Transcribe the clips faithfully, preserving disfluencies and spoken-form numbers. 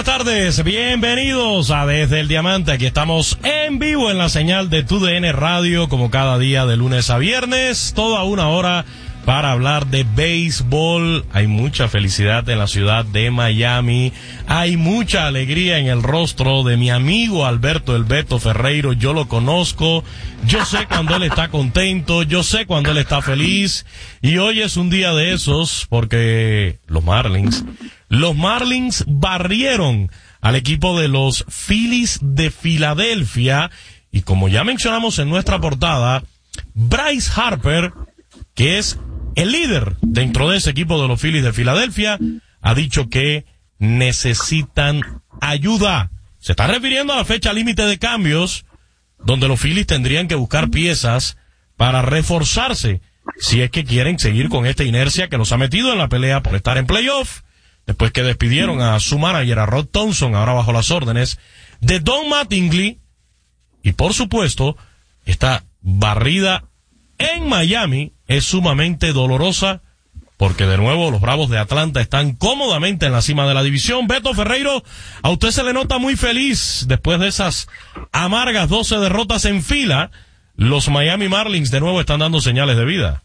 buenas tardes, bienvenidos a Desde el Diamante. Aquí estamos en vivo en la señal de Tu D N Radio, como cada día de lunes a viernes, toda una hora para hablar de béisbol. Hay mucha felicidad en la ciudad de Miami, hay mucha alegría en el rostro de mi amigo Alberto El Beto Ferreiro. Yo lo conozco, yo sé cuando él está contento, yo sé cuando él está feliz, y hoy es un día de esos porque los Marlins, los Marlins barrieron al equipo de los Phillies de Filadelfia, y como ya mencionamos en nuestra portada, Bryce Harper, que es el líder dentro de ese equipo de los Phillies de Filadelfia, ha dicho que necesitan ayuda. Se está refiriendo a la fecha límite de cambios, donde los Phillies tendrían que buscar piezas para reforzarse, si es que quieren seguir con esta inercia que los ha metido en la pelea por estar en playoff, después que despidieron a su manager, a Rod Thompson, ahora bajo las órdenes de Don Mattingly. Y por supuesto, esta barrida en Miami es sumamente dolorosa, porque de nuevo los Bravos de Atlanta están cómodamente en la cima de la división. Beto Ferreiro, a usted se le nota muy feliz después de esas amargas doce derrotas en fila. Los Miami Marlins de nuevo están dando señales de vida.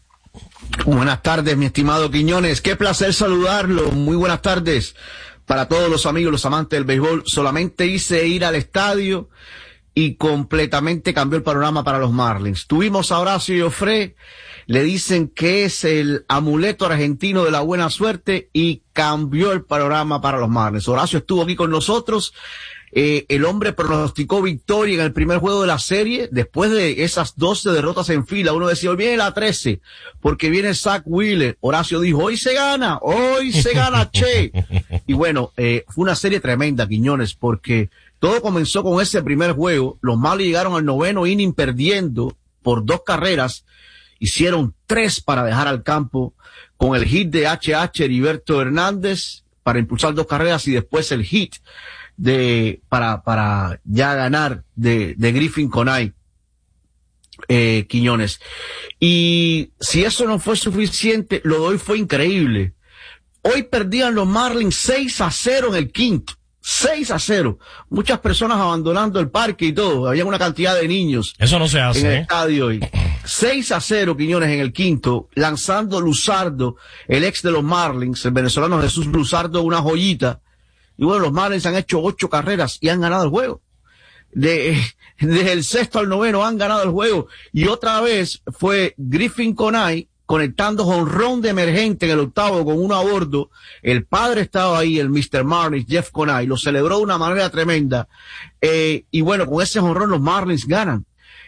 Buenas tardes, mi estimado Quiñones, qué placer saludarlo. Muy buenas tardes para todos los amigos, los amantes del béisbol. Solamente hice ir al estadio y completamente cambió el panorama para los Marlins. Tuvimos a Horacio Joffre, le dicen que es el amuleto argentino de la buena suerte, y cambió el panorama para los Marlins. Horacio estuvo aquí con nosotros, eh, el hombre pronosticó victoria en el primer juego de la serie, después de esas doce derrotas en fila. Uno decía, hoy viene la trece, porque viene Zach Wheeler. Horacio dijo, hoy se gana, hoy se gana, che. Y bueno, eh, fue una serie tremenda, Quiñones, porque todo comenzó con ese primer juego. Los Marlins llegaron al noveno inning perdiendo por dos carreras. Hicieron tres para dejar al campo, con el hit de H H Heriberto Hernández para impulsar dos carreras, y después el hit de para para ya ganar de, de Griffin Conine, eh, Quiñones. Y si eso no fue suficiente, lo de hoy fue increíble. Hoy perdían los Marlins seis a cero en el quinto. seis a cero. Muchas personas abandonando el parque y todo. Había una cantidad de niños. Eso no se hace, en el ¿eh? estadio hoy. seis a cero, Quiñones, en el quinto, lanzando Luzardo, el ex de los Marlins, el venezolano Jesús Luzardo, una joyita. Y bueno, los Marlins han hecho ocho carreras y han ganado el juego. De, desde el sexto al noveno han ganado el juego. Y otra vez fue Griffin Conine conectando jonrón de emergente en el octavo con uno a bordo. El padre estaba ahí, el mister Marlins, Jeff Conine, lo celebró de una manera tremenda. Eh, y bueno, con ese jonrón los Marlins ganan.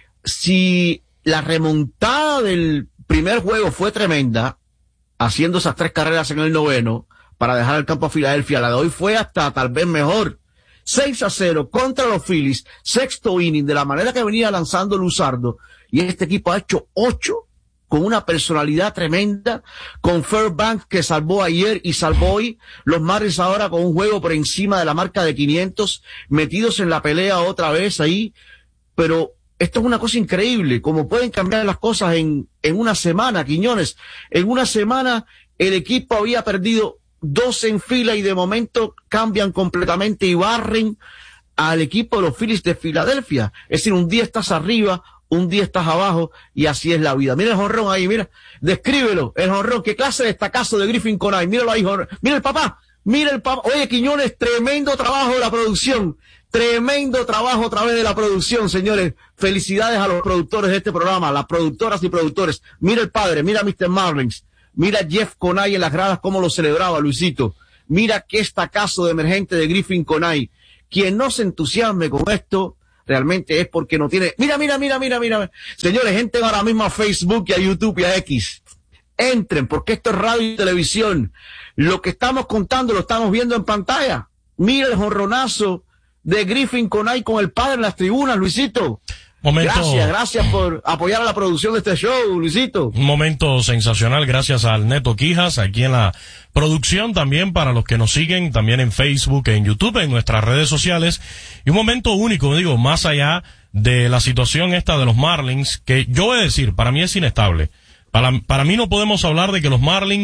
Si la remontada del primer juego fue tremenda, haciendo esas tres carreras en el noveno para dejar el campo a Filadelfia, la de hoy fue hasta tal vez mejor. seis a cero contra los Phillies, sexto inning, de la manera que venía lanzando Luzardo, y este equipo ha hecho ocho con una personalidad tremenda, con Fairbanks que salvó ayer y salvó hoy. Los Marlins ahora con un juego por encima de la marca de quinientos, metidos en la pelea otra vez ahí, pero esto es una cosa increíble, cómo pueden cambiar las cosas en, en una semana, Quiñones. En una semana el equipo había perdido dos en fila y de momento cambian completamente y barren al equipo de los Phillies de Filadelfia. Es decir, un día estás arriba, un día estás abajo, y así es la vida. Mira el jonrón ahí, mira, descríbelo, el jonrón, qué clase de destacazo de Griffin Conine, míralo ahí, jonrón. Mira el papá, mira el papá. Oye, Quiñones, tremendo trabajo de la producción, tremendo trabajo a través de la producción, señores. Felicidades a los productores de este programa, las productoras y productores. Mira el padre, mira a mister Marlins, mira a Jeff Conine en las gradas cómo lo celebraba, Luisito. Mira qué estacazo de emergente de Griffin Conine. Quien no se entusiasme con esto, realmente es porque no tiene... Mira, mira, mira, mira, mira. Señores, entren ahora mismo a Facebook y a YouTube y a X. Entren, porque esto es radio y televisión. Lo que estamos contando lo estamos viendo en pantalla. Mira el jonronazo de Griffin Conine con el padre en las tribunas, Luisito. Momento, gracias, gracias por apoyar a la producción de este show, Luisito. Un momento sensacional, gracias al Neto Quijas, aquí en la producción, también para los que nos siguen, también en Facebook, en YouTube, en nuestras redes sociales. Y un momento único, digo, más allá de la situación esta de los Marlins, que yo voy a decir, para mí es inestable. Para, para mí no podemos hablar de que los Marlins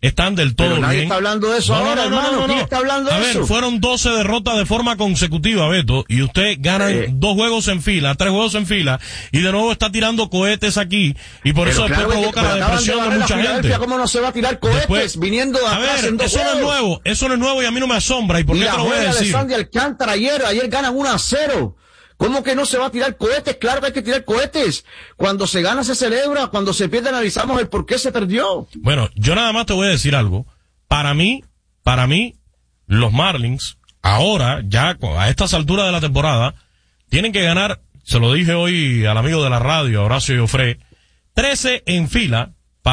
están del todo Pero nadie bien. está hablando de eso no, ahora, no, no, hermano. no, no, ¿Quién no. está hablando de A eso? ver, fueron doce derrotas de forma consecutiva, Beto, y usted gana Eh. dos juegos en fila, tres juegos en fila, y de nuevo está tirando cohetes aquí, y por Pero eso claro después que- provoca pero la acaban depresión de barrer a mucha gente. Filadelfia, ¿cómo no se va a tirar cohetes Después- viniendo de A atrás ver, en dos eso no es juegos? nuevo, eso no es nuevo y a mí no me asombra, ¿y por Y qué la te lo voy a joya de decir? Sandy Alcántara ayer, ayer ganan uno a cero. ¿Cómo que no se va a tirar cohetes? Claro que hay que tirar cohetes. Cuando se gana se celebra, cuando se pierde analizamos el por qué se perdió. Bueno, yo nada más te voy a decir algo. Para mí, para mí, los Marlins, ahora, ya a estas alturas de la temporada, tienen que ganar, se lo dije hoy al amigo de la radio, Horacio Joffre, trece en fila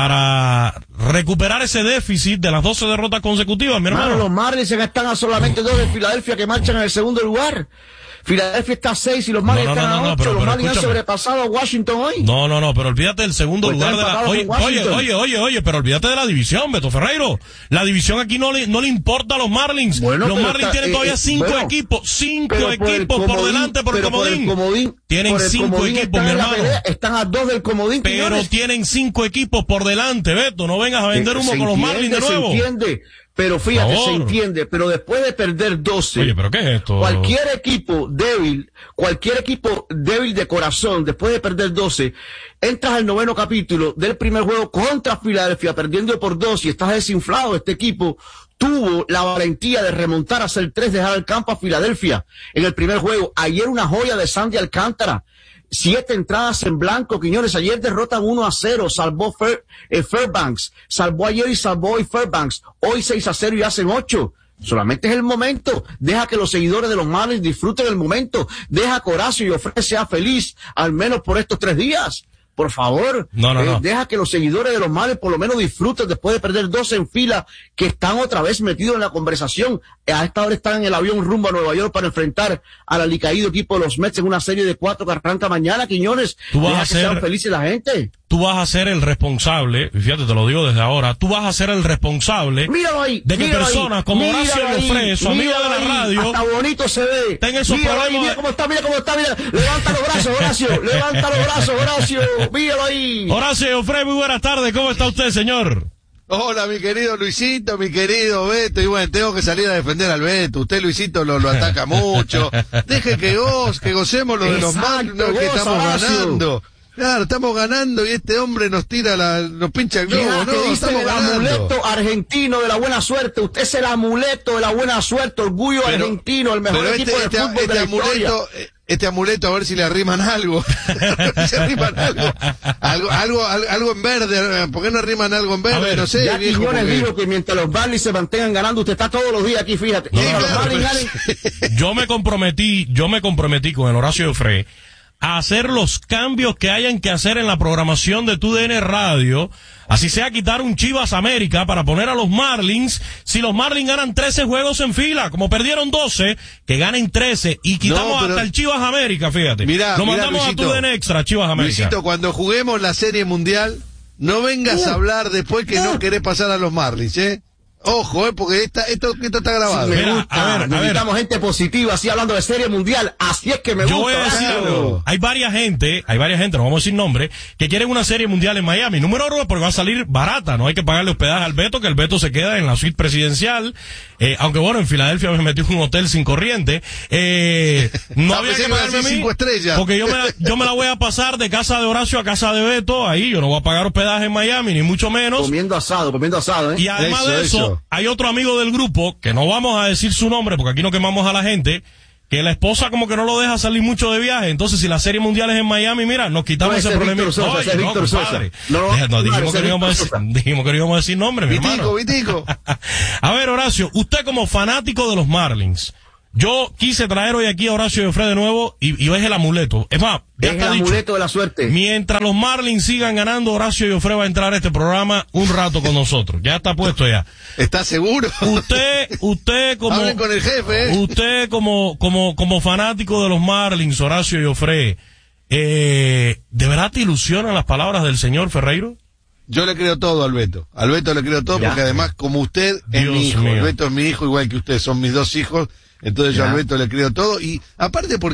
para recuperar ese déficit de las doce derrotas consecutivas, mi hermano. Hermano, los Marlins están a solamente dos de Filadelfia que marchan en el segundo lugar. Filadelfia está a seis y los Marlins No, no, están no, no, a no, ocho. pero- los pero Marlins han escúchame. sobrepasado a Washington hoy. No, no, no, pero olvídate del segundo Pues lugar de están la... empatados Oye, con oye, Washington. oye, oye, oye, pero olvídate de la división, Beto Ferreiro. La división aquí no le, no le importa a los Marlins. Bueno, los pero Marlins está- tienen eh, todavía eh, cinco bueno, equipos, cinco Pero por el equipos por comodín, delante por el pero por el comodín. comodín, Tienen por el cinco comodín equipos, están mi en la hermano. pelea, están a dos del comodín. Pero Quiñones. tienen cinco equipos por delante, Beto. No vengas a vender humo Se con los Marlins de entiende, nuevo. Se entiende, pero fíjate, Por se favor. entiende, pero después de perder doce, Oye, pero ¿qué es esto? cualquier equipo débil, cualquier equipo débil de corazón, después de perder doce, entras al noveno capítulo del primer juego contra Filadelfia, perdiendo por dos y estás desinflado. Este equipo tuvo la valentía de remontar a hacer tres, dejar el campo a Filadelfia en el primer juego. Ayer una joya de Sandy Alcántara. Siete entradas en blanco, Quiñones. Ayer derrotan uno a cero, salvó Fair, eh, Fairbanks. Salvó ayer y salvó hoy Fairbanks. Hoy seis a cero y hacen ocho. Solamente es el momento. Deja que los seguidores de los Marlins disfruten el momento. Deja que Horacio y Ofre sea feliz, al menos por estos tres días. Por favor, No, no, eh, no. deja que los seguidores de los Marlins por lo menos disfruten después de perder dos en fila, que están otra vez metidos en la conversación. A esta hora están en el avión rumbo a Nueva York para enfrentar al alicaído equipo de los Mets en una serie de cuatro que arranca mañana, Quiñones. Tú vas Deja a que sean ser- felices la gente. Tú vas a ser el responsable, y fíjate, te lo digo desde ahora, tú vas a ser el responsable Míralo ahí. de que míralo personas ahí, como míralo Horacio ahí, Joffre, su amigo míralo de la ahí, radio, hasta bonito se ve. tenga esos Míralo ahí, problemas mira de- cómo está, mira cómo está, mira. Levanta los brazos, Horacio. Levanta los brazos, Horacio. Míralo ahí. Horacio Joffre, muy buenas tardes, ¿cómo está usted, señor? Hola, mi querido Luisito, mi querido Beto, y bueno, tengo que salir a defender al Beto. Usted, Luisito, lo, lo ataca mucho. Deje que goz, que gocemos lo de los Exacto, Marlins, no, que goza, estamos Horacio. ganando. Claro, estamos ganando y este hombre nos tira la, nos pincha el globo, Mira, no, que dice estamos el ganando. amuleto argentino de la buena suerte. Usted es el amuleto de la buena suerte, orgullo Pero- argentino, el mejor pero equipo este, de este, fútbol este de la historia. amuleto, eh, este amuleto a ver si le arriman algo. si arriman algo. Algo, algo, algo, algo en verde, ¿por qué no arriman algo en verde? ver, no sé, Ya viejo. Quiñones porque- dijo que mientras los Marlins se mantengan ganando, usted está todos los días aquí, fíjate. No, Mientras no, los no, Marlins pero- ganen, Yo me comprometí, yo me comprometí con el Horacio Joffre a hacer los cambios que hayan que hacer en la programación de tu D N Radio, así sea quitar un Chivas América para poner a los Marlins. Si los Marlins ganan trece juegos en fila, como perdieron doce, que ganen trece y quitamos No, pero- hasta el Chivas América, fíjate. Mirá, Lo mirá, mandamos Luisito. a tu D N Extra, Chivas América. Luisito, cuando juguemos la Serie Mundial, no vengas a hablar después que no querés pasar a los Marlins, ¿eh? Ojo, ¿eh? Porque esta, esto, esto está grabado. me Mira, gusta. a ver, a ver. Necesitamos gente positiva, así hablando de serie mundial. Así es que me Yo gusta. voy a decir Horacio. algo. Hay varias gente, hay varias gente, no vamos a decir nombre, que quieren una serie mundial en Miami. Número uno, porque va a salir barata. No hay que pagarle hospedaje al Beto, que el Beto se queda en la suite presidencial. Eh, aunque bueno, en Filadelfia me metí en un hotel sin corriente. Eh, no Ah, había pensé que que iba a pagarme a decir mí. cinco estrellas. Porque yo me, la, yo me la voy a pasar de casa de Horacio a casa de Beto. Ahí yo no voy a pagar hospedaje en Miami, ni mucho menos. Comiendo asado, comiendo asado, ¿eh? Y además Eso, de eso, eso. hay otro amigo del grupo, que no vamos a decir su nombre porque aquí no quemamos a la gente, que la esposa como que no lo deja salir mucho de viaje. Entonces, si la serie mundial es en Miami, mira, nos quitamos No, ese ese es problema. Víctor Sosa, Ay, ese es no, Víctor compadre. Sosa. No, Eh, no, dijimos, ese que es no íbamos a Víctor decir, Sosa. dijimos que no íbamos a decir nombre, mi Vitico, hermano. Vitico. A ver, Horacio, usted como fanático de los Marlins, yo quise traer hoy aquí a Horacio Joffre de nuevo y, y ves el amuleto. Es más, ya Es el está dicho. amuleto de la suerte. Mientras los Marlins sigan ganando, Horacio Joffre va a entrar a este programa un rato con nosotros. Ya está puesto ya. ¿Estás seguro? Usted, usted como, Hablen con el jefe, ¿eh? usted como, como, como fanático de los Marlins, Horacio Joffre, eh, ¿de verdad te ilusionan las palabras del señor Ferreiro? Yo le creo todo al Beto. Al Beto le creo todo Ya. porque además, como usted es Dios mi hijo, mío. el Beto es mi hijo, igual que usted, son mis dos hijos. Entonces yo Ya. al Beto le creo todo. Y aparte porque